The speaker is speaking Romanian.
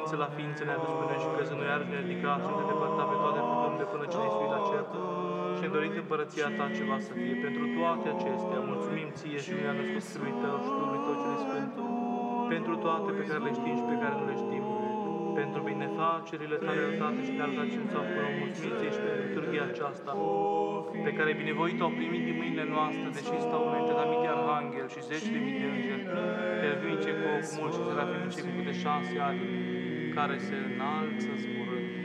ființă la ființă ne-a dus pe noi și căzând noi iarăși ne-a ridicat și ne-a depărtat pe toate făcându de până ce ne-ai suit la cer și ne dorit împărăția Ta ceva să fie. Pentru toate acestea, mulțumim Ție și lui a născut Fiului Tău și Duhului Tău cel Sfânt, pentru toate pe care le știm și pe care nu le știm, pentru binefacerile Tale arătate și nearătate ce nu s-au făcut, mulțumim Ție și pentru liturghia aceasta, pe care binevoit au primit din mâinile noastre, deși stau înainte de mii de arhanghel și zeci de mii de îngeri, cherubinii cei cu ochi mulți și serafimii cei cu câte 6 aripi, care se înalță zburând.